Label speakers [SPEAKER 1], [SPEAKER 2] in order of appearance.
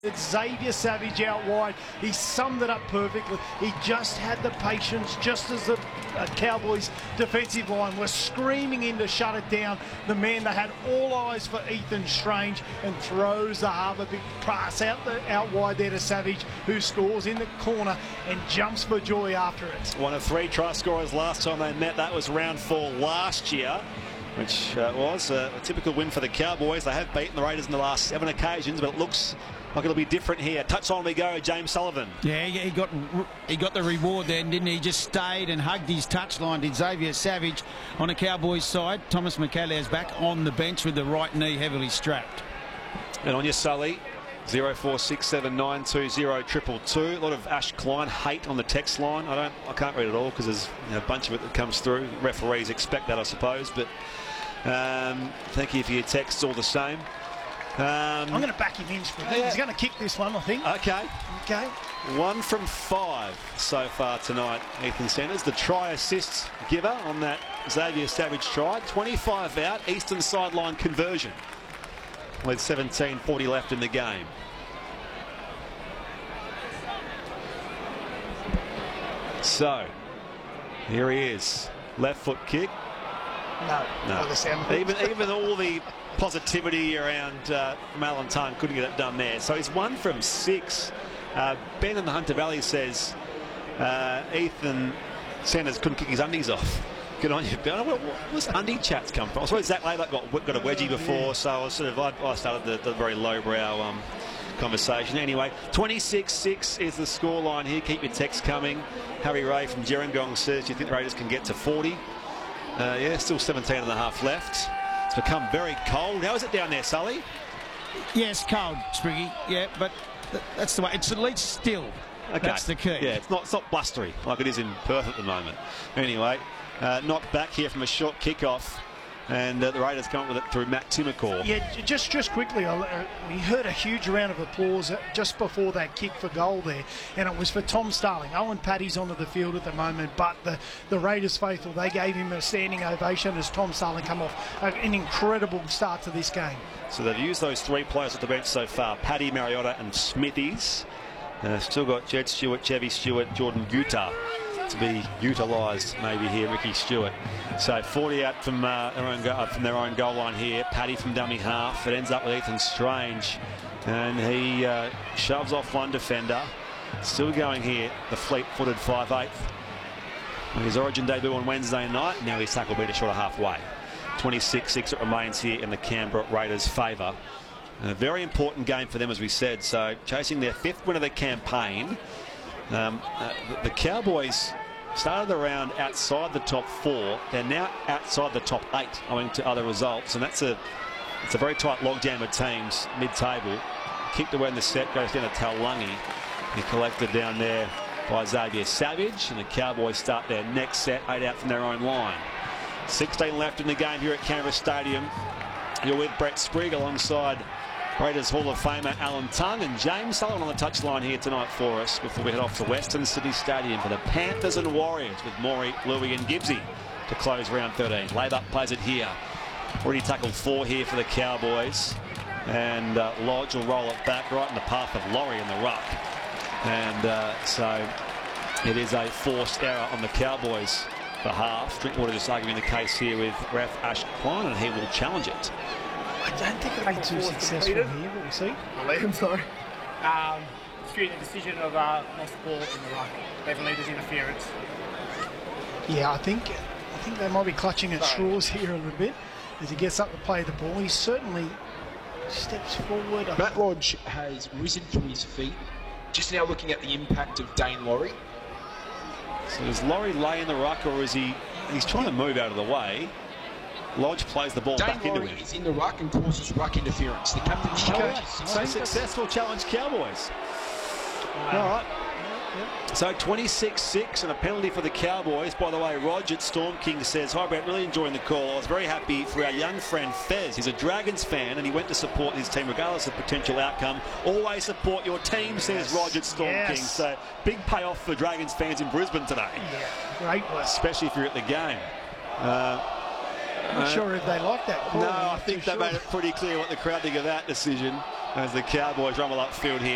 [SPEAKER 1] It's Xavier Savage out wide. He summed it up perfectly. He just had the patience, just as the Cowboys defensive line were screaming in to shut it down. The man that had all eyes for Ethan Strange and throws the Harbour big pass out wide there to Savage, who scores in the corner and jumps for joy after it.
[SPEAKER 2] One of 3 try scorers last time they met. That was round 4 last year, which was a typical win for the Cowboys. They have beaten the Raiders in the last 7 occasions, but it looks like it'll be different here. Touch on we go, James Sullivan.
[SPEAKER 3] Yeah, he got the reward then, didn't he? He just stayed and hugged his touchline, did Xavier Savage. On the Cowboys side, Thomas McAleer's back on the bench with the right knee heavily strapped.
[SPEAKER 2] And on your Sully, 0467920222. A lot of Ash Klein hate on the text line. I can't read it all because there's a bunch of it that comes through. Referees expect that, I suppose. But thank you for your texts all the same.
[SPEAKER 1] I'm going to back him in. Yeah. He's going to kick this one, I think.
[SPEAKER 2] Okay. 1 from 5 so far tonight, Ethan Sanders. The try assist giver on that Xavier Savage try. 25 out, eastern sideline conversion with 17:40 left in the game. So, here he is. Left foot kick.
[SPEAKER 1] No.
[SPEAKER 2] Even all the positivity around Alan Tan couldn't get it done there. So he's 1 from 6. Ben in the Hunter Valley says Ethan Sanders couldn't kick his undies off. Good on you, Ben. Where's undie chats come from? I suppose Zach Laylock got a wedgie before, so I started the very lowbrow conversation. Anyway, 26-6 is the scoreline here. Keep your texts coming. Harry Ray from Gerringong says, do you think the Raiders can get to 40? Yeah, still 17 and a half left. It's become very cold. How is it down there, Sully?
[SPEAKER 3] Yes, cold, Spriggy. Yeah, but that's the way. It's at least still. Okay. That's the key.
[SPEAKER 2] Yeah, it's not blustery like it is in Perth at the moment. Anyway, knocked back here from a short kickoff. And the Raiders come up with it through Matt Timmercore.
[SPEAKER 1] Yeah, just quickly, we heard a huge round of applause just before that kick for goal there, and it was for Tom Starling. Owen Paddy's onto the field at the moment, but the Raiders faithful, they gave him a standing ovation as Tom Starling come off. An incredible start to this game.
[SPEAKER 2] So they've used those 3 players at the bench so far, Paddy, Mariota and Smithies. Still got Jed Stewart, Chevy Stewart, Jordan Guta to be utilised maybe here, Ricky Stewart. So 40 out from their own goal line here. Paddy from dummy half. It ends up with Ethan Strange, and he shoves off one defender. Still going here, the fleet-footed 5'8". His Origin debut on Wednesday night. Now he's tackled beat a short of halfway. 26-6 it remains here in the Canberra Raiders' favour. A very important game for them, as we said. So chasing their 5th win of the campaign. The Cowboys started the round outside the top 4. They're now outside the top 8 owing to other results, and it's a very tight logjam of teams mid-table. Kicked away in the set, goes down to Taulagi. He collected down there by Xavier Savage, and the Cowboys start their next set, 8 out from their own line. 16 left in the game here at Canberra Stadium. You're with Brett Sprigg alongside Raiders Hall of Famer Alan Tongue and James Sullivan on the touchline here tonight for us before we head off to Western City Stadium for the Panthers and Warriors with Maury, Louie and Gibbsy to close round 13. Laybuck plays it here. Already tackled 4 here for the Cowboys, and Lodge will roll it back right in the path of Laurie in the ruck. And so it is a forced error on the Cowboys' behalf. Drinkwater just arguing the case here with ref Ash Klein, and he will challenge it.
[SPEAKER 1] I don't think it'll be too successful here, but we'll see.
[SPEAKER 4] I believe him, sorry. Disputing the decision of lost ball in the ruck. They believe there's interference.
[SPEAKER 1] Yeah, I think they might be clutching at straws here a little bit as he gets up to play the ball. He certainly steps forward.
[SPEAKER 5] Matt Lodge has risen to his feet, just now looking at the impact of Dane Laurie.
[SPEAKER 2] So does Laurie lay in the ruck, or is he's trying to move out of the way? Lodge plays the ball back into him.
[SPEAKER 5] Is in the ruck and causes ruck interference. The captain's challenge.
[SPEAKER 2] So successful challenge, Cowboys. All right. So 26-6 and a penalty for the Cowboys. By the way, Roger at Storm King says, hi Brett, really enjoying the call. I was very happy for our young friend Fez. He's a Dragons fan and he went to support his team regardless of potential outcome. Always support your team, says Roger at Storm King. So big payoff for Dragons fans in Brisbane today.
[SPEAKER 1] Yeah, great work.
[SPEAKER 2] Especially if you're at the game.
[SPEAKER 1] I'm not sure if they like that call.
[SPEAKER 2] No, I think they made it pretty clear what the crowd think of that decision as the Cowboys rumble upfield here.